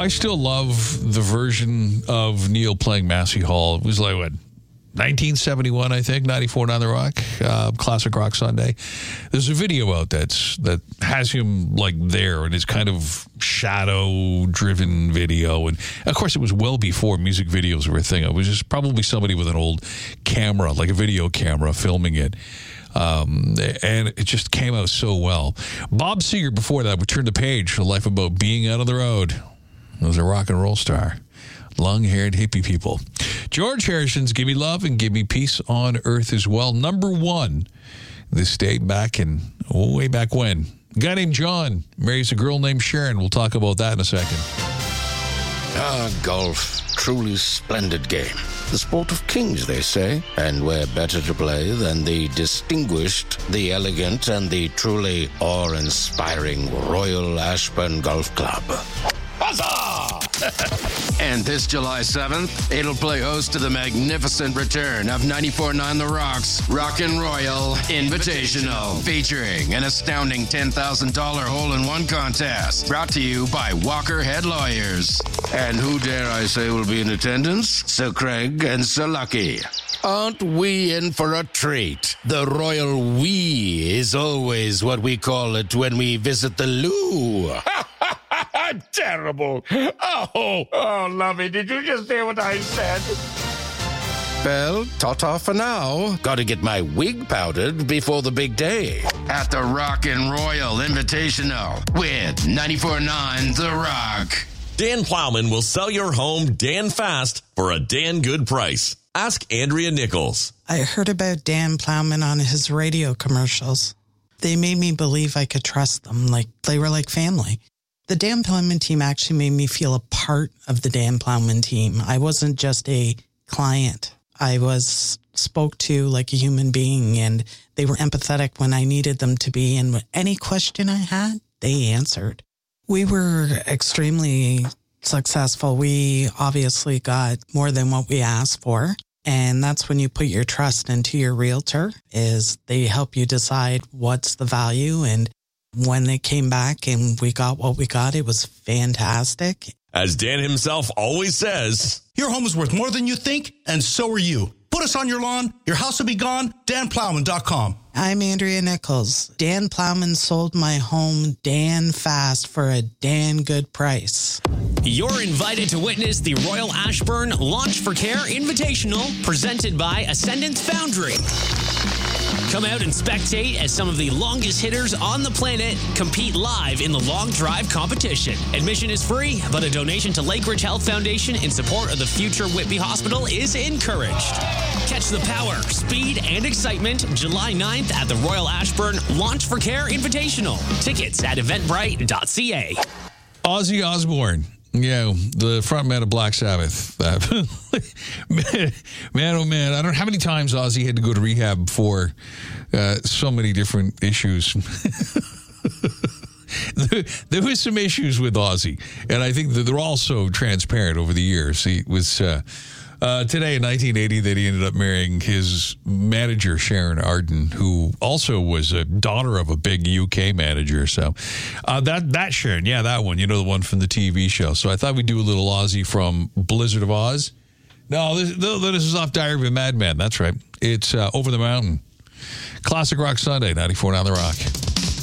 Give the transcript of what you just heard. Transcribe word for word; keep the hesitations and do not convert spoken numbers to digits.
I still love the version of Neil playing Massey Hall. It was like, what, nineteen seventy-one, I think, ninety-four on the Rock, uh, Classic Rock Sunday. There's a video out that's that has him like there, and it's kind of shadow-driven video. And of course, it was well before music videos were a thing. It was just probably somebody with an old camera, like a video camera, filming it. Um, and it just came out so well. Bob Seger, before that, would turn the page for Life About Being Out on the Road. He was a rock and roll star. Long-haired hippie people. George Harrison's Give Me Love and Give Me Peace on Earth as well. Number one this day back in, oh, way back when. A guy named John marries a girl named Sharon. We'll talk about that in a second. Ah, golf. Truly splendid game. The sport of kings, they say, and where better to play than the distinguished, the elegant, and the truly awe-inspiring Royal Ashburn Golf Club. Huzzah! And this July seventh, it'll play host to the magnificent return of ninety-four point nine The Rock's Rockin' Royal Invitational, featuring an astounding ten thousand dollars hole-in-one contest, brought to you by Walker Head Lawyers. And who dare I say will be in attendance? Sir Craig and Sir Lucky. Aren't we in for a treat? The royal we is always what we call it when we visit the loo. Terrible. Oh, oh, Lovey, did you just hear what I said? Well, ta-ta for now. Gotta get my wig powdered before the big day. At the Rockin' Royal Invitational with ninety-four point nine The Rock. Dan Plowman will sell your home Dan fast for a Dan good price. Ask Andrea Nichols. I heard about Dan Plowman on his radio commercials. They made me believe I could trust them, like they were like family. The Dan Plowman team actually made me feel a part of the Dan Plowman team. I wasn't just a client. I was spoke to like a human being, and they were empathetic when I needed them to be. And any question I had, they answered. We were extremely successful. We obviously got more than what we asked for. And that's when you put your trust into your realtor, is they help you decide what's the value. And when they came back and we got what we got, it was fantastic. As Dan himself always says, your home is worth more than you think, and so are you. Put us on your lawn. Your house will be gone. Dan Plowman dot com. I'm Andrea Nichols. Dan Plowman sold my home Dan fast for a Dan good price. You're invited to witness the Royal Ashburn Launch for Care Invitational presented by Ascendance Foundry. Come out and spectate as some of the longest hitters on the planet compete live in the long drive competition. Admission is free, but a donation to Lakeridge Health Foundation in support of the future Whitby Hospital is encouraged. Catch the power, speed, and excitement July ninth at the Royal Ashburn Launch for Care Invitational. Tickets at eventbrite dot c a. Ozzy Osbourne. Yeah, the frontman of Black Sabbath. Uh, man, man, oh man, I don't know how many times Ozzy had to go to rehab for uh, so many different issues. there, there was some issues with Ozzy, and I think that they're also transparent over the years. He was uh, uh, today in nineteen eighty that he ended up marrying his manager, Sharon Arden, who also was a daughter of a big U K manager. So uh, that that Sharon, yeah, that one, you know, the one from the T V show. So I thought we'd do a little Ozzy from Blizzard of Oz. No, this, this is off Diary of a Madman. That's right. It's uh, Over the Mountain. Classic Rock Sunday, ninety-four point nine The Rock.